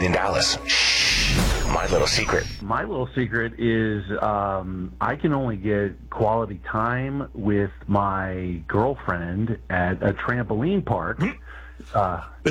in Dallas. Shh. My little secret. My little secret is I can only get quality time with my girlfriend at a trampoline park.